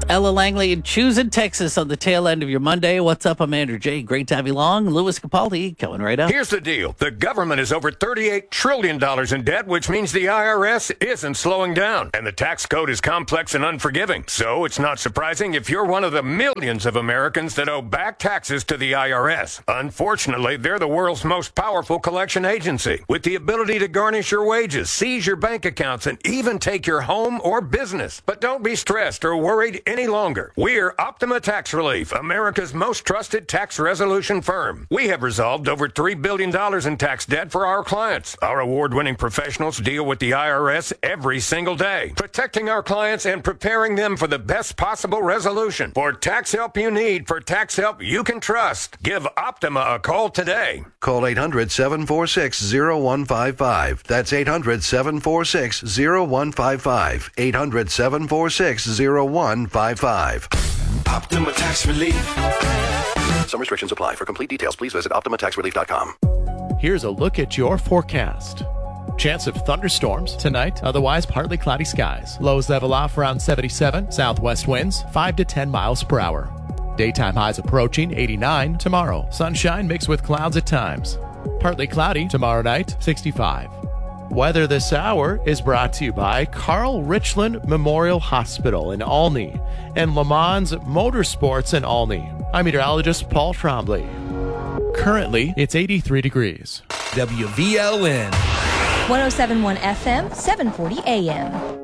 with Ella Langley in Choosing, Texas on the tail end of your Monday. What's up? I'm Andrew J. Great to have you along. Louis Capaldi coming right up. Here's the deal. The government is over $38 trillion in debt, which means the IRS isn't slowing down. And the tax code is complex and unforgiving. So it's not surprising if you're one of the millions of Americans that owe back taxes to the IRS. Unfortunately, they're the world's most powerful collection agency, with the ability to garnish your wages, seize your bank accounts, and even take your home or business. But don't be stressed or worried any longer. We're Optima Tax Relief, America's most trusted tax resolution firm. We have resolved over $3 billion in tax debt for our clients. Our award-winning professionals deal with the IRS every single day, protecting our clients and preparing them for the best possible resolution. For tax help you need, for tax help you can trust, give Optima a call today. Call 800-746-0155. That's 800-746-0155. 800-746-0155. Optima Tax Relief. Some restrictions apply. For complete details, please visit OptimaTaxRelief.com. Here's a look at your forecast. Chance of thunderstorms tonight, otherwise partly cloudy skies. Lows level off around 77, southwest winds 5 to 10 miles per hour. Daytime highs approaching 89 tomorrow. Sunshine mixed with clouds at times. Partly cloudy tomorrow night, 65. Weather this hour is brought to you by Carl Richland Memorial Hospital in Olney and Le Mans Motorsports in Olney. I'm meteorologist Paul Trombley. Currently, it's 83 degrees. WVLN. 107.1 FM, 740 AM.